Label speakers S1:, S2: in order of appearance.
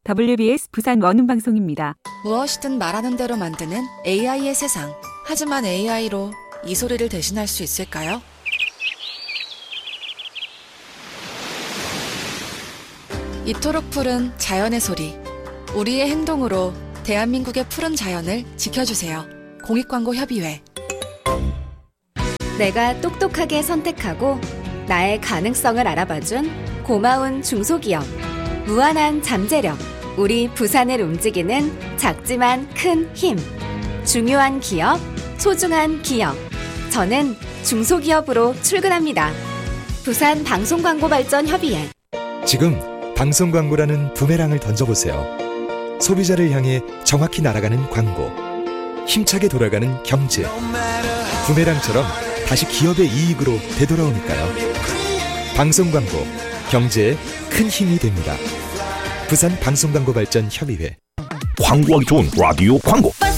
S1: WBS 부산 원음방송입니다.
S2: 무엇이든 말하는 대로 만드는 AI의 세상. 하지만 AI로 이 소리를 대신할 수 있을까요? 이토록 푸른 자연의 소리. 우리의 행동으로 대한민국의 푸른 자연을 지켜주세요. 공익광고협의회.
S3: 내가 똑똑하게 선택하고 나의 가능성을 알아봐준 고마운 중소기업. 무한한 잠재력. 우리 부산을 움직이는 작지만 큰 힘. 중요한 기업, 소중한 기업. 저는 중소기업으로 출근합니다. 부산 방송광고발전협의회.
S4: 지금 방송광고라는 부메랑을 던져보세요. 소비자를 향해 정확히 날아가는 광고. 힘차게 돌아가는 경제. 부메랑처럼 다시 기업의 이익으로 되돌아오니까요. 방송광고, 경제에 큰 힘이 됩니다. 부산 방송광고발전협의회.
S5: 광고하기 좋은 라디오 광고.